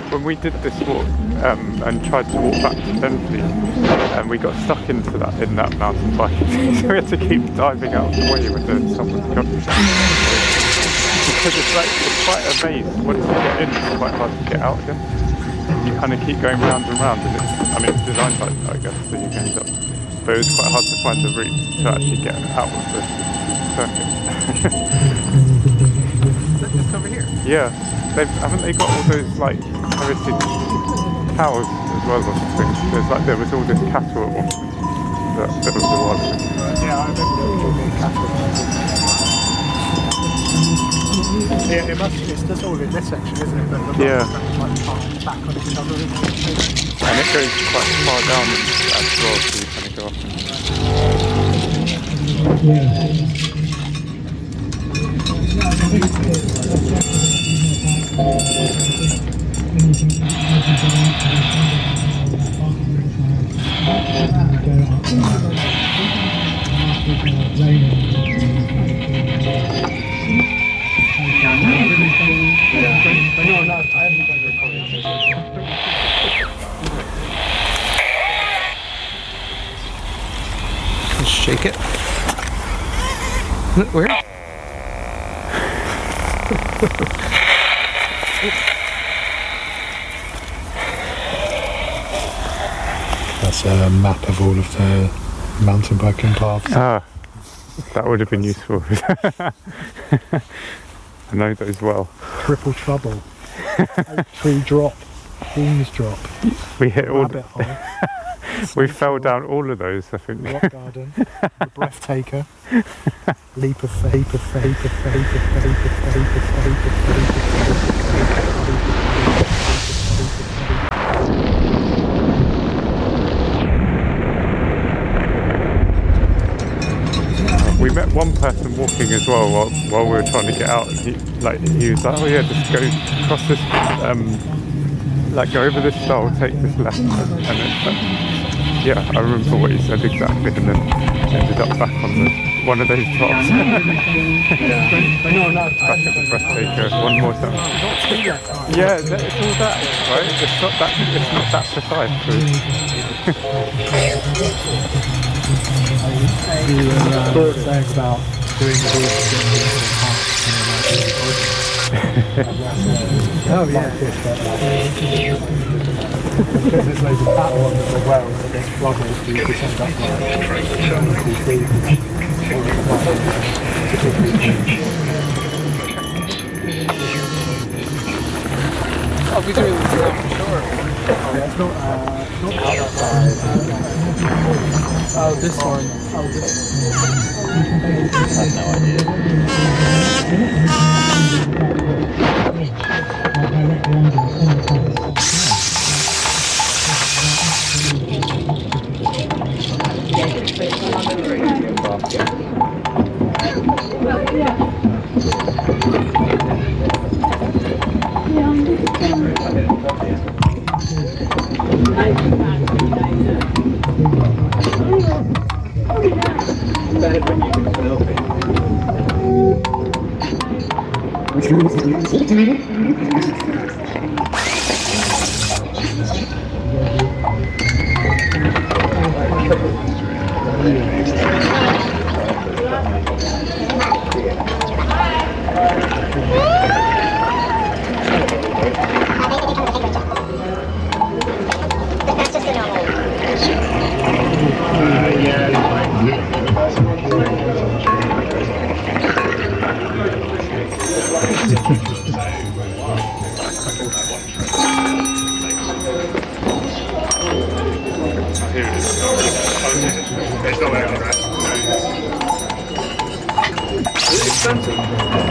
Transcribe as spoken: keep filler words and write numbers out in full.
when we did this walk um, and tried to walk back to Bentley, and we got stuck into that in that mountain bike, so we had to keep diving out of the way when the sun was coming. Because it's like it's quite a maze. Once you get in, it's quite hard to get out again. You kind of keep going round and round, and it's, I mean, it's designed like that, I guess, so you can end up. But it was quite hard to find the route to actually get out of the circuit. Is that just over here? Yeah, they've, haven't they got all those like heritage cows as well or something? There's like there was all this cattle at one point. That, that was the one. Yeah, I remember there was all these cattle. Yeah, it must. It's just all in this section, isn't it? But the yeah. Like piled back on each other. And it goes quite far down as well, so you kind of go up. No, no, I haven't done recording. Let's shake it. Where? That's a map of all of the mountain biking paths. Ah, that would have been useful. I know those well. Triple trouble. Oak tree drop. Beans drop. We hit all. Rabbit hole. We fell down all of those, I think. Rock garden. The breathtaker. Leap of faith. Leap of faith. Leap of faith. Leap of faith. Leap of faith. Leap of faith. Leap of We met one person walking as well while, while we were trying to get out, and he like he was like, "Oh yeah, just go across this, um, like go over this stile, take this left," and then uh, yeah, I remember what he said exactly, and then ended up back on the one of those drops. But no, no, Back at the breathtaker, one more time. Yeah, that, it's all that, right? It's not that. It's not that precise. So. You were uh, saying about doing the walk oh yeah. Because there's loads of fat ones as well that get flooded, so you could end up like chemical freezes. Oh, we do it sure. Oh, yeah, it's not, uh, not outside. Oh, this one. Oh, this one. I have no idea. It's expensive.